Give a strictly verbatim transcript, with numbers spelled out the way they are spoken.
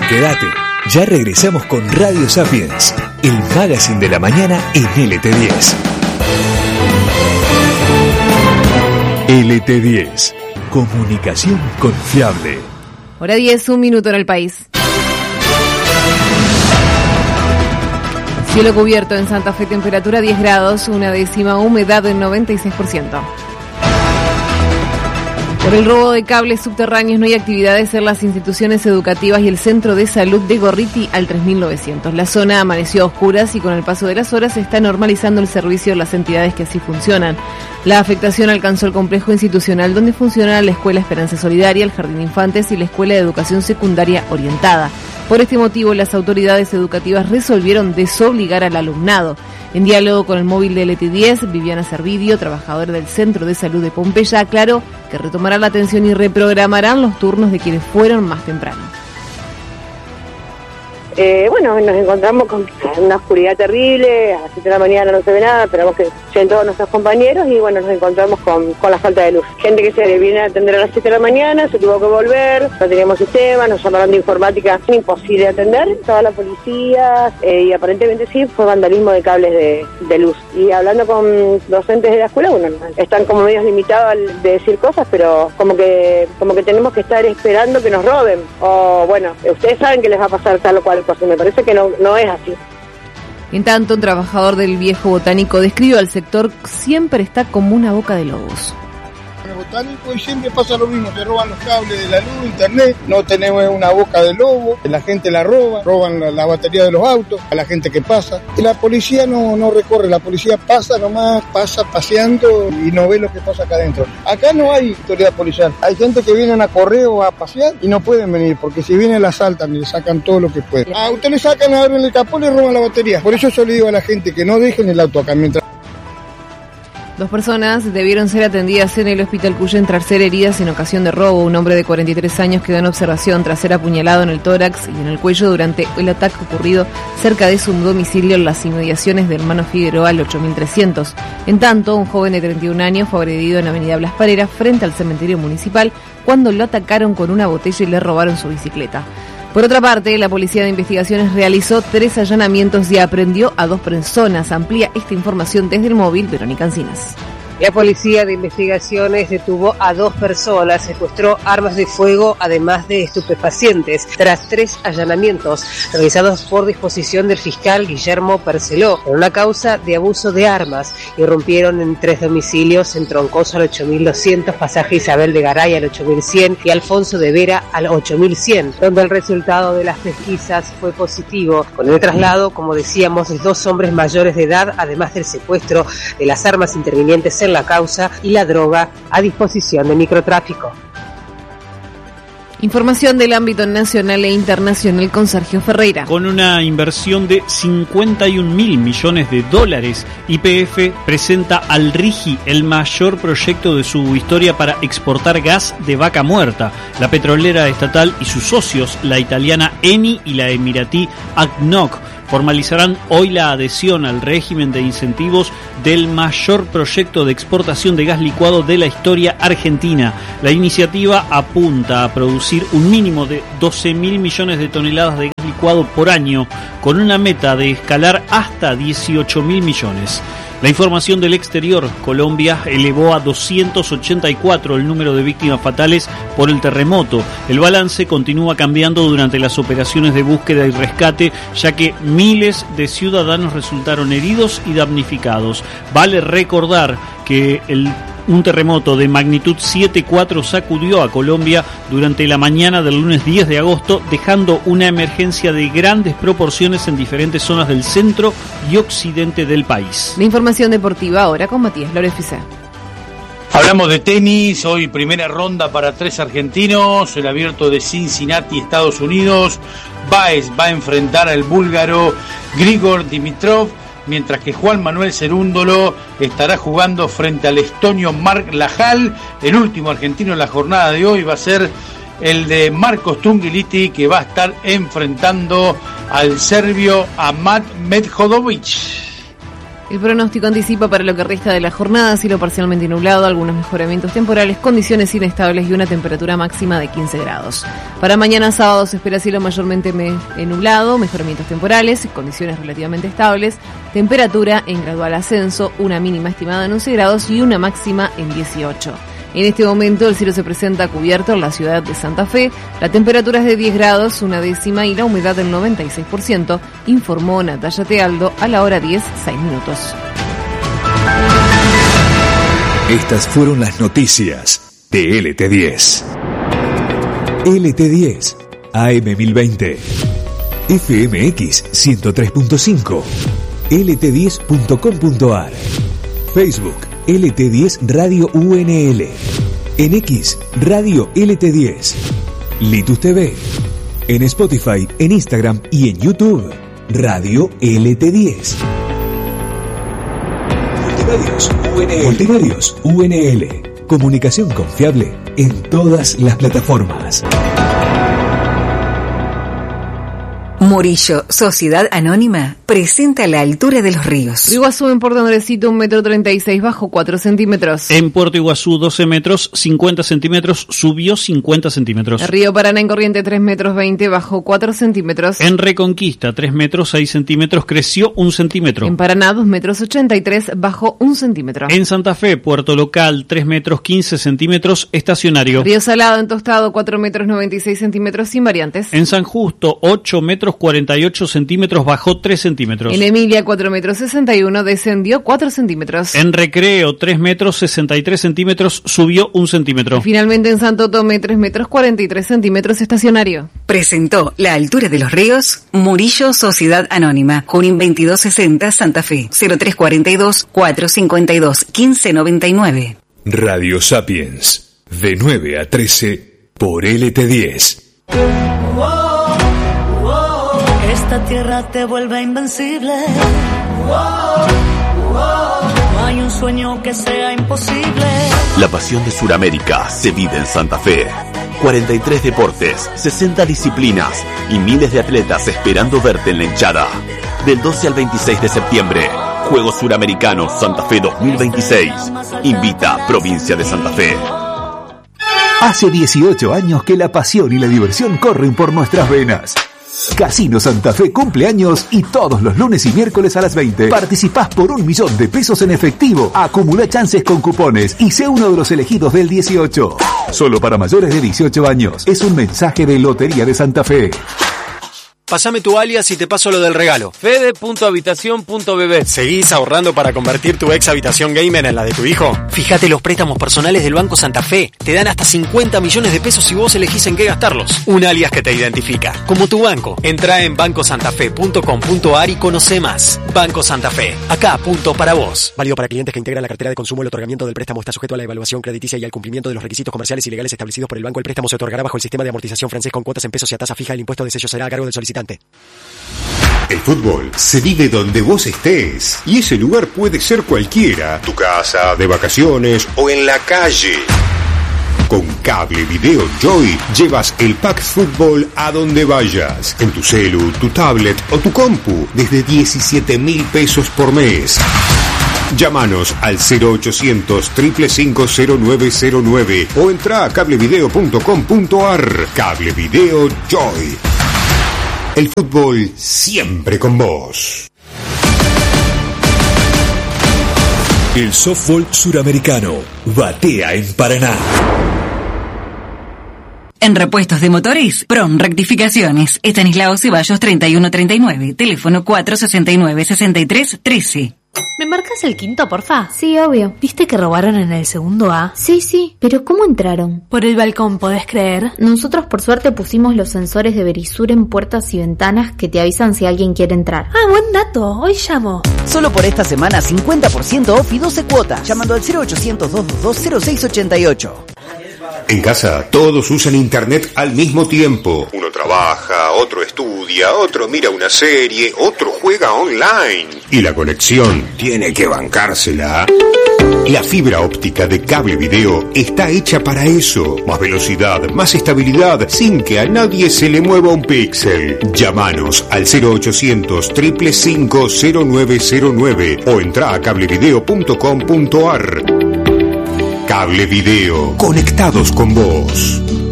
Quédate, ya regresamos con Radio Sapiens, el magazine de la mañana en L T diez. L T diez, comunicación confiable. Hora diez, un minuto en el país. Cielo cubierto en Santa Fe, temperatura diez grados, una décima, humedad del noventa y seis por ciento. Por el robo de cables subterráneos no hay actividades en las instituciones educativas y el centro de salud de Gorriti al tres mil novecientos. La zona amaneció a oscuras y con el paso de las horas se está normalizando el servicio de las entidades que así funcionan. La afectación alcanzó el complejo institucional donde funciona la Escuela Esperanza Solidaria, el Jardín de Infantes y la Escuela de Educación Secundaria Orientada. Por este motivo, las autoridades educativas resolvieron desobligar al alumnado. En diálogo con el móvil de L T diez, Viviana Servidio, trabajadora del Centro de Salud de Pompeya, aclaró que retomarán la atención y reprogramarán los turnos de quienes fueron más temprano. Eh, bueno, nos encontramos con una oscuridad terrible, a las siete de la mañana no se ve nada, esperamos que lleguen todos nuestros compañeros y bueno, nos encontramos con, con la falta de luz. Gente que se viene a atender a las siete de la mañana, se tuvo que volver, no teníamos sistema, nos llamaron de informática, imposible atender, estaba la policía eh, y aparentemente sí, fue vandalismo de cables de, de luz. Y hablando con docentes de la escuela, bueno, están como medios limitados de decir cosas, pero como que, como que tenemos que estar esperando que nos roben, o bueno, ustedes saben que les va a pasar tal o cual. Pues me parece que no, no es así. En tanto, un trabajador del viejo botánico describió al sector siempre está como una boca de lobos. En el botánico y siempre pasa lo mismo, te roban los cables de la luz, internet, no tenemos una boca de lobo, la gente la roba, roban la, la batería de los autos, a la gente que pasa. Y la policía no, no recorre, la policía pasa nomás, pasa paseando y no ve lo que pasa acá adentro. Acá no hay autoridad policial, hay gente que vienen a correo a pasear y no pueden venir, porque si vienen la asaltan y le sacan todo lo que pueden. A usted le sacan, abren el capó y le roban la batería. Por eso yo le digo a la gente que no dejen el auto acá mientras... Dos personas debieron ser atendidas en el hospital Cuyen tras ser heridas en ocasión de robo. Un hombre de cuarenta y tres años quedó en observación tras ser apuñalado en el tórax y en el cuello durante el ataque ocurrido cerca de su domicilio en las inmediaciones de Hermano Figueroa al ocho mil trescientos. En tanto, un joven de treinta y un años fue agredido en Avenida Blas Parera frente al cementerio municipal cuando lo atacaron con una botella y le robaron su bicicleta. Por otra parte, la Policía de Investigaciones realizó tres allanamientos y aprendió a dos personas. Amplía esta información desde el móvil Verónica Encinas. La Policía de Investigaciones detuvo a dos personas, secuestró armas de fuego, además de estupefacientes, tras tres allanamientos realizados por disposición del fiscal Guillermo Perceló, en una causa de abuso de armas. Irrumpieron en tres domicilios en Troncoso al ocho mil doscientos, Pasaje Isabel de Garay al ocho mil cien y Alfonso de Vera al ocho mil cien, donde el resultado de las pesquisas fue positivo, con el traslado, como decíamos, de dos hombres mayores de edad, además del secuestro de las armas intervinientes en la causa y la droga a disposición de microtráfico. Información del ámbito nacional e internacional con Sergio Ferreira. Con una inversión de cincuenta y un mil millones de dólares, Y P F presenta al RIGI el mayor proyecto de su historia para exportar gas de vaca muerta. La petrolera estatal y sus socios, la italiana Eni y la emiratí A D N O C, formalizarán hoy la adhesión al régimen de incentivos del mayor proyecto de exportación de gas licuado de la historia argentina. La iniciativa apunta a producir un mínimo de doce mil millones de toneladas de gas licuado por año, con una meta de escalar hasta dieciocho mil millones. La información del exterior: Colombia elevó a doscientos ochenta y cuatro el número de víctimas fatales por el terremoto. El balance continúa cambiando durante las operaciones de búsqueda y rescate, ya que miles de ciudadanos resultaron heridos y damnificados. Vale recordar que el Un terremoto de magnitud siete punto cuatro sacudió a Colombia durante la mañana del lunes diez de agosto, dejando una emergencia de grandes proporciones en diferentes zonas del centro y occidente del país. La información deportiva ahora con Matías Lórez Fisé. Hablamos de tenis, hoy primera ronda para tres argentinos, el abierto de Cincinnati, Estados Unidos. Báez va a enfrentar al búlgaro Grigor Dimitrov, mientras que Juan Manuel Cerúndolo estará jugando frente al estonio Marc Lajal. El último argentino en la jornada de hoy va a ser el de Marcos Tungiliti, que va a estar enfrentando al serbio Amat Medjodovic. El pronóstico anticipa para lo que resta de la jornada cielo parcialmente nublado, algunos mejoramientos temporales, condiciones inestables y una temperatura máxima de quince grados. Para mañana sábado se espera cielo mayormente me- nublado, mejoramientos temporales, condiciones relativamente estables, temperatura en gradual ascenso, una mínima estimada en once grados y una máxima en dieciocho. En este momento el cielo se presenta cubierto en la ciudad de Santa Fe, la temperatura es de diez grados, una décima y la humedad del noventa y seis por ciento, informó Natalia Tealdo a la hora diez, seis minutos. Estas fueron las noticias de L T diez. L T diez, A M mil veinte, F M X ciento tres punto cinco, L T diez punto com punto a r, Facebook L T diez Radio U N L, en X Radio L T diez, Litus T V, en Spotify, en Instagram y en YouTube Radio L T diez. Multimedios U N L. Multimedios U N L. Comunicación confiable en todas las plataformas. Murillo, Sociedad Anónima, presenta La Altura de los Ríos. Río Iguazú en Puerto Andresito, un metro treinta y seis, bajo cuatro centímetros. En Puerto Iguazú, doce metros, cincuenta centímetros, subió cincuenta centímetros. El Río Paraná en Corriente, tres metros veinte, bajo cuatro centímetros. En Reconquista, tres metros, seis centímetros, creció un centímetro. En Paraná, dos metros ochenta y tres, bajo un centímetro. En Santa Fe, Puerto Local, tres metros, quince centímetros, estacionario. Río Salado en Tostado, cuatro metros noventa y seis centímetros, sin variantes. En San Justo, ocho metros, cuarenta y ocho centímetros, bajó tres centímetros. En Emilia, cuatro metros sesenta y uno, descendió cuatro centímetros. En Recreo, tres metros, sesenta y tres centímetros, subió un centímetro. Y finalmente en Santo Tomé, tres metros, cuarenta y tres centímetros, estacionario. Presentó La Altura de los Ríos, Murillo, Sociedad Anónima, Junín veintidós sesenta, Santa Fe, cero tres cuarenta y dos, cuatrocientos cincuenta y dos, quince noventa y nueve. Radio Sapiens, de nueve a trece, por L T diez. Esta tierra te vuelve invencible. No hay un sueño que sea imposible. La pasión de Sudamérica se vive en Santa Fe. cuarenta y tres deportes, sesenta disciplinas y miles de atletas esperando verte en la hinchada. Del doce al veintiséis de septiembre, Juegos Suramericanos Santa Fe dos mil veintiséis. Invita Provincia de Santa Fe. Hace dieciocho años que la pasión y la diversión corren por nuestras venas. Casino Santa Fe cumple años y todos los lunes y miércoles a las veinte participás por un millón de pesos en efectivo. Acumula chances con cupones y sé uno de los elegidos del dieciocho. Solo para mayores de dieciocho años. Es un mensaje de Lotería de Santa Fe. Pásame tu alias y te paso lo del regalo. Fede punto habitación punto b b. ¿Seguís ahorrando para convertir tu ex habitación gamer en la de tu hijo? Fíjate los préstamos personales del Banco Santa Fe. Te dan hasta cincuenta millones de pesos si vos elegís en qué gastarlos. Un alias que te identifica, como tu banco. Entrá en banco santa fe punto com punto a r y conoce más. Banco Santa Fe. Acá, punto para vos. Válido para clientes que integran la cartera de consumo. El otorgamiento del préstamo está sujeto a la evaluación crediticia y al cumplimiento de los requisitos comerciales y legales establecidos por el banco. El préstamo se otorgará bajo el sistema de amortización francés con cuotas en pesos y a tasa fija. El impuesto de sello será a cargo del solicitante. El fútbol se vive donde vos estés y ese lugar puede ser cualquiera, tu casa, de vacaciones o en la calle. Con Cable Video Joy llevas el pack fútbol a donde vayas, en tu celu, tu tablet o tu compu, desde diecisiete mil pesos por mes. Llámanos al cero ochocientos, cinco cinco cinco, cero nueve cero nueve o entra a cablevideo punto com punto a r. Cable Video Joy. El fútbol siempre con vos. El softball suramericano batea en Paraná. En repuestos de motores, Prom Rectificaciones, Estanislao Ceballos treinta y uno treinta y nueve, teléfono cuatro sesenta y nueve, sesenta y tres trece. ¿Me marcas el quinto, porfa? Sí, obvio. ¿Viste que robaron en el segundo A? Sí, sí, pero ¿cómo entraron? Por el balcón, ¿podés creer? Nosotros por suerte pusimos los sensores de Verisur en puertas y ventanas que te avisan si alguien quiere entrar. Ah, buen dato, hoy llamo. Solo por esta semana cincuenta por ciento off y doce cuotas, llamando al cero ochocientos, doscientos veintidós, cero seis ochenta y ocho. En casa, todos usan internet al mismo tiempo. Uno trabaja, otro estudia, otro mira una serie, otro juega online. Y la conexión tiene que bancársela. La fibra óptica de Cable Video está hecha para eso. Más velocidad, más estabilidad, sin que a nadie se le mueva un píxel. Llámanos al cero ochocientos, cinco cinco cinco, cero nueve cero nueve o entra a cablevideo punto com punto ar. Cable Video, conectados con vos.